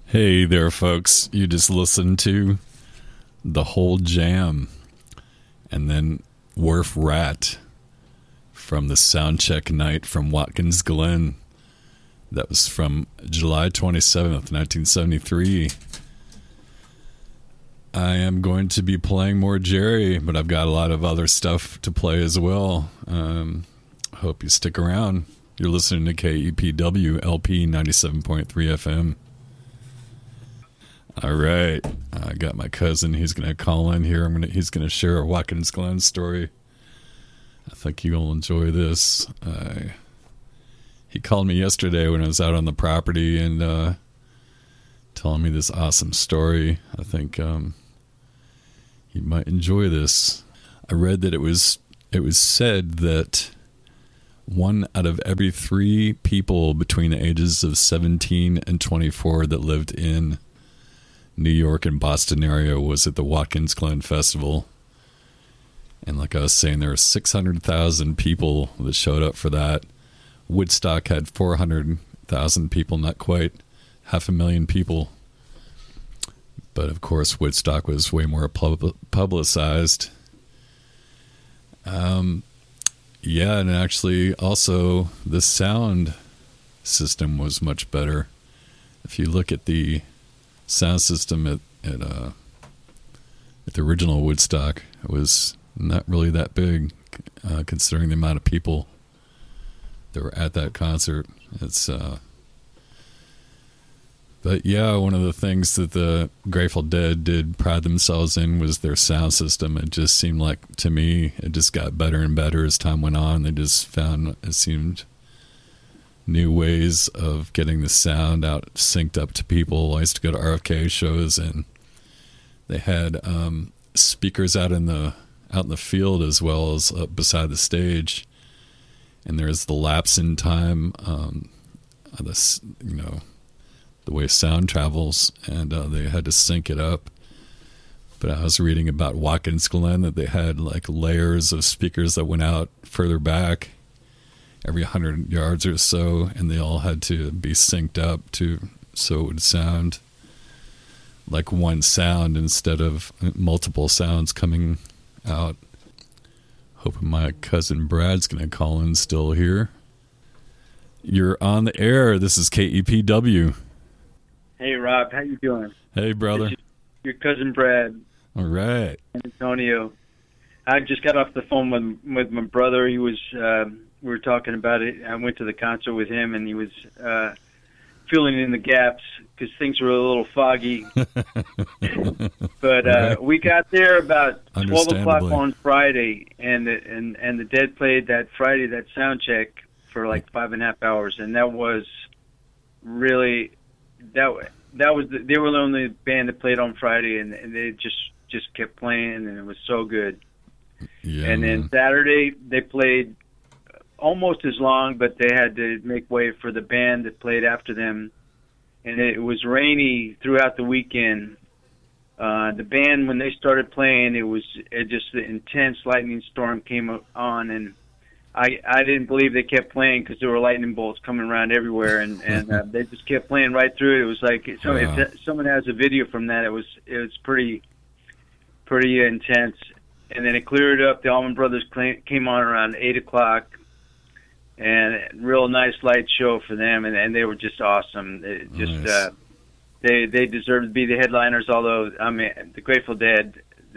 Hey there, folks. You just listened to The Whole Jam and then Wharf Rat from the Soundcheck Night from Watkins Glen. That was from July 27th, 1973. I am going to be playing more Jerry, but I've got a lot of other stuff to play as well. Hope you stick around. You're listening to KEPW LP 97.3 FM. All right, I got my cousin. He's going to call in here. He's going to share a Watkins Glen story. I think you'll enjoy this. He called me yesterday when I was out on the property and telling me this awesome story. I think he might enjoy this. I read that it was said that 1 out of every 3 people between the ages of 17 and 24 that lived in New York and Boston area was at the Watkins Glen Festival. And like I was saying, there were 600,000 people that showed up for that. Woodstock had 400,000 people, not quite 500,000 people. But of course, Woodstock was way more publicized. Yeah, and actually also the sound system was much better. If you look at the sound system at the original Woodstock, it was not really that big, considering the amount of people that were at that concert. But yeah, one of the things that the Grateful Dead did pride themselves in was their sound system. It just seemed like, to me, it just got better and better as time went on. They just found, it seemed, new ways of getting the sound out, synced up to people. I used to go to RFK shows, and they had speakers out in the field as well as up beside the stage. And there's the lapse in time, the way sound travels, and they had to sync it up. But I was reading about Watkins Glen that they had like layers of speakers that went out further back every 100 yards or so, and they all had to be synced up so it would sound like one sound instead of multiple sounds coming out. Hoping my cousin Brad's going to call in still here. You're on the air. This is KEPW. Hey, Rob. How you doing? Hey, brother. Your cousin Brad. All right. Antonio. I just got off the phone with my brother. He was... we were talking about it. I went to the concert with him, and he was filling in the gaps because things were a little foggy. But right. We got there about 12 o'clock on Friday, and the Dead played that Friday, that sound check, for like 5.5 hours, and that was really they were the only band that played on Friday, and they just kept playing, and it was so good. Yeah, and then Saturday they played almost as long, but they had to make way for the band that played after them. And it was rainy throughout the weekend. The band, when they started playing, it just the intense lightning storm came on, and I didn't believe they kept playing because there were lightning bolts coming around everywhere, and they just kept playing right through it. It was like, if someone has a video from that, it was pretty intense. And then it cleared up. The Allman Brothers came on around 8 o'clock. And real nice light show for them, and they were just awesome. Nice. They deserve to be the headliners. Although, I mean, the Grateful Dead,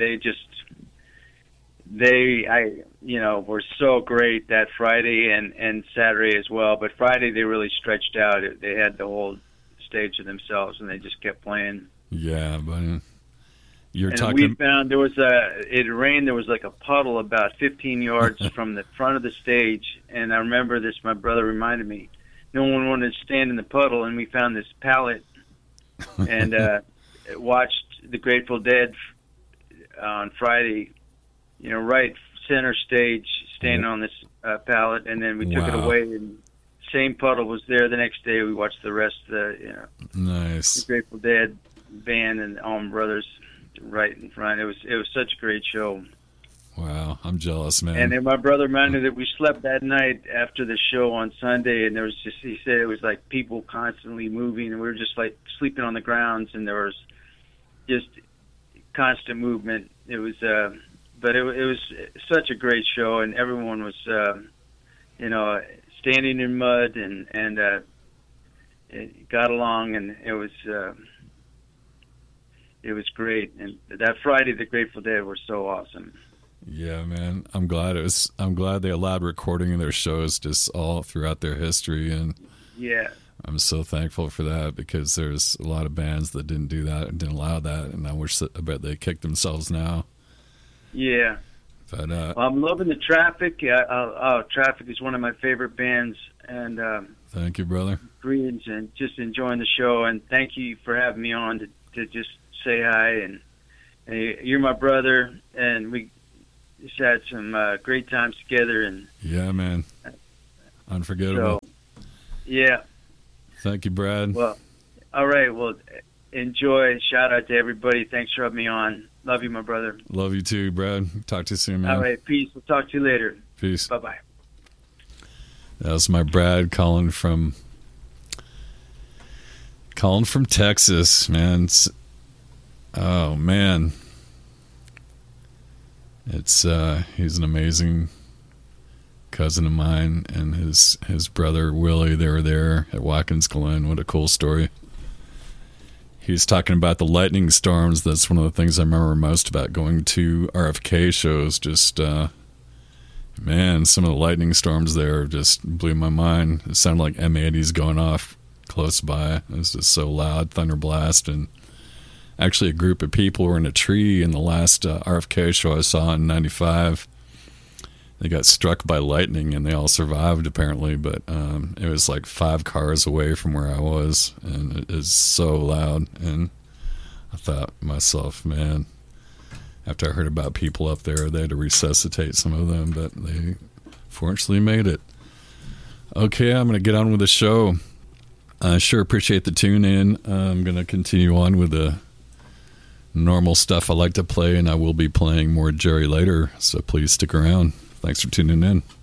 were so great that Friday and Saturday as well. But Friday they really stretched out. They had the whole stage to themselves, and they just kept playing. Yeah, but we found it rained. There was like a puddle about 15 yards from the front of the stage, and I remember this. My brother reminded me. No one wanted to stand in the puddle, and we found this pallet and watched the Grateful Dead on Friday. Right center stage, standing on this pallet, and then we took it away, and same puddle was there the next day. We watched the rest of the nice the Grateful Dead band and Allman Brothers right in front. It was such a great show. Wow, I'm jealous, man. And then my brother reminded that we slept that night after the show on Sunday, and there was just, he said it was like people constantly moving, and we were just like sleeping on the grounds, and there was just constant movement. It was, but it was such a great show, and everyone was, standing in mud and it got along, and it was great. And that Friday, the Grateful Dead were so awesome. Yeah, man. I'm glad they allowed recording of their shows just all throughout their history, and yeah, I'm so thankful for that, because there's a lot of bands that didn't do that and didn't allow that, and I bet they kicked themselves now. Yeah. But I'm loving the Traffic. Traffic is one of my favorite bands, and thank you, brother. Greens, and just enjoying the show, and thank you for having me on to just say hi, and you're my brother, and we just had some great times together. And yeah, man, unforgettable. So, yeah. Thank you, Brad. Well, all right. Well, enjoy. Shout out to everybody. Thanks for having me on. Love you, my brother. Love you too, Brad. Talk to you soon, man. All right. Peace. We'll talk to you later. Peace. Bye-bye. That was my Brad calling from Texas, man. Oh man. He's an amazing cousin of mine, and his brother Willie, they were there at Watkins Glen. What a cool story. He's talking about the lightning storms. That's one of the things I remember most about going to RFK shows. Just, man, some of the lightning storms there just blew my mind. It sounded like M80s going off close by. It was just so loud, thunder blast. And actually a group of people were in a tree in the last RFK show I saw in 95. They got struck by lightning, and they all survived apparently, but it was like 5 cars away from where I was, and it is so loud. And I thought to myself, man, after I heard about people up there, they had to resuscitate some of them, but they fortunately made it. Okay, I'm going to get on with the show. I sure appreciate the tune in. I'm going to continue on with the normal stuff I like to play, and I will be playing more Jerry later, so please stick around. Thanks for tuning in.